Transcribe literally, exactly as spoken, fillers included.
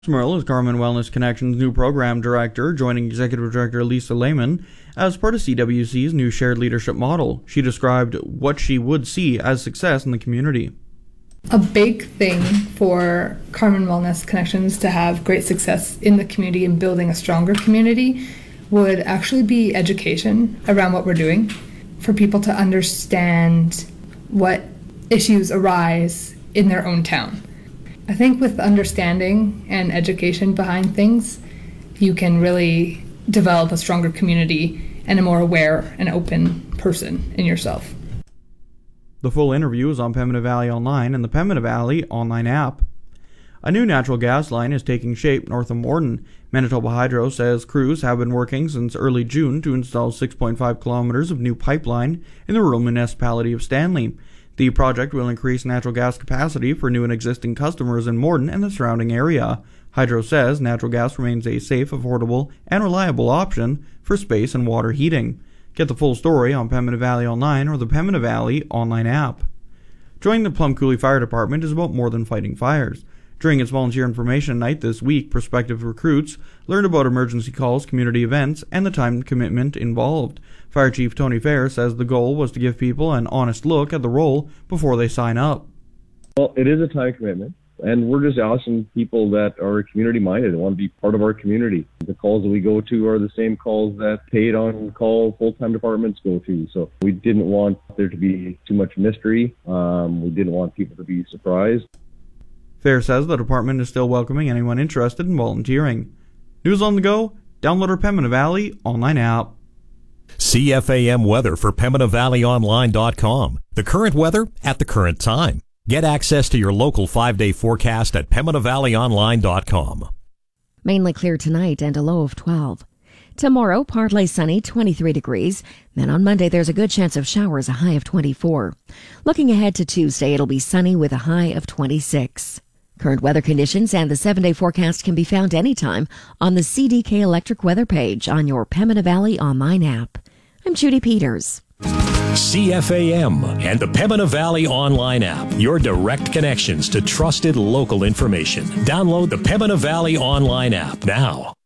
Merle is Carman Wellness Connection's new program director, joining executive director Lisa Lehman as part of C W C's new shared leadership model. She described what she would see as success in the community. A big thing for Carman Wellness Connections to have great success in the community and building a stronger community would actually be education around what we're doing, for people to understand what issues arise in their own town. I think with understanding and education behind things, you can really develop a stronger community and a more aware and open person in yourself. The full interview is on Pembina Valley Online and the Pembina Valley online app. A new natural gas line is taking shape north of Morden. Manitoba Hydro says crews have been working since early June to install six point five kilometers of new pipeline in the rural municipality of Stanley. The project will increase natural gas capacity for new and existing customers in Morden and the surrounding area. Hydro says natural gas remains a safe, affordable, and reliable option for space and water heating. Get the full story on Pembina Valley Online or the Pembina Valley online app. Joining the Plum Coulee Fire Department is about more than fighting fires. During its volunteer information night this week, prospective recruits learned about emergency calls, community events, and the time commitment involved. Fire Chief Tony Fair says the goal was to give people an honest look at the role before they sign up. Well, it is a time commitment, and we're just asking people that are community-minded and want to be part of our community. The calls that we go to are the same calls that paid-on-call full-time departments go to, so we didn't want there to be too much mystery. Um, we didn't want people to be surprised. Fair says the department is still welcoming anyone interested in volunteering. News on the go? Download our Pembina Valley online app. C F A M weather for Pembina Valley Online dot com. The current weather at the current time. Get access to your local five-day forecast at Pembina Valley Online dot com. Mainly clear tonight and a low of twelve. Tomorrow, partly sunny, twenty-three degrees. Then on Monday, there's a good chance of showers, a high of twenty-four. Looking ahead to Tuesday, it'll be sunny with a high of twenty-six. Current weather conditions and the seven-day forecast can be found anytime on the C D K Electric weather page on your Pembina Valley Online app. I'm Judy Peters. C F A M and the Pembina Valley Online app, your direct connections to trusted local information. Download the Pembina Valley Online app now.